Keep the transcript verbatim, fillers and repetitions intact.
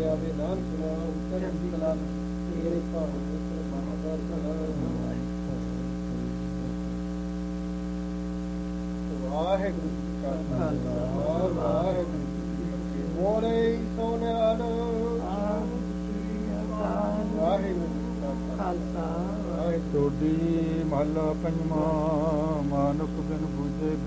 ਆਵੇ ਨਾਨਕ ਨਾਮ ਚੜ੍ਹਦੀ ਕਲਾ ਤੇਰੇ ਭਾਣੇ ਵਾਹਿਗੁਰੂ ਜੀ ਕਾ ਖਾਲਸਾ ਵਾਹਿਗੁਰੂ ਜੀ ਕੀ ਫਤਿਹ। ਬੋਲੇ ਸੋ ਨਿਹਾਲ ਵਾਹਿਗੁਰੂ ਜੀ ਕਾ ਖਾਲਸਾ ਵਾਹਿਗੁਰੂ। ਟੋਡੀ ਮਹੱਲਾ ਪੰਜਵਾਂ। ਮਾਨੁਖ ਬਿਨ ਬੂਝੇ